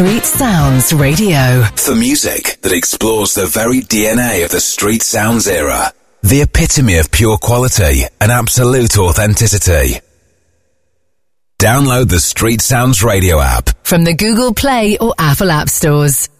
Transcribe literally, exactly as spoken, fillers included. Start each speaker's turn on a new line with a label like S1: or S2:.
S1: Street Sounds Radio.
S2: For music that explores the very D N A of the Street Sounds era. The epitome of pure quality and absolute authenticity. Download the Street Sounds Radio app
S1: from the Google Play or Apple App Stores.